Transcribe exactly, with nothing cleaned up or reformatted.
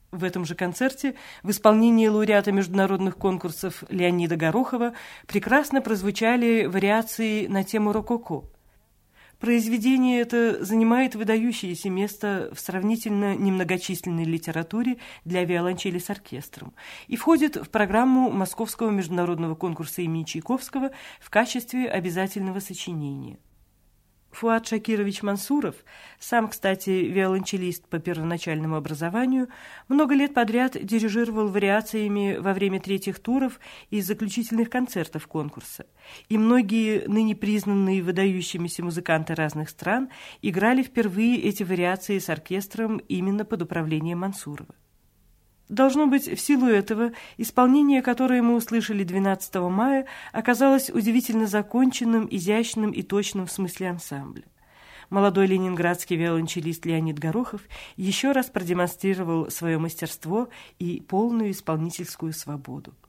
В этом же концерте в исполнении лауреата международных конкурсов Леонида Горохова прекрасно прозвучали вариации на тему рококо. Произведение это занимает выдающееся место в сравнительно немногочисленной литературе для виолончели с оркестром и входит в программу Московского международного конкурса имени Чайковского в качестве обязательного сочинения. Фуад Шакирович Мансуров, сам, кстати, виолончелист по первоначальному образованию, много лет подряд дирижировал вариациями во время третьих туров и заключительных концертов конкурса, и многие ныне признанные выдающимися музыканты разных стран играли впервые эти вариации с оркестром именно под управлением Мансурова. Должно быть, в силу этого исполнение, которое мы услышали двенадцатого мая, оказалось удивительно законченным, изящным и точным в смысле ансамбля. Молодой ленинградский виолончелист Леонид Горохов еще раз продемонстрировал свое мастерство и полную исполнительскую свободу.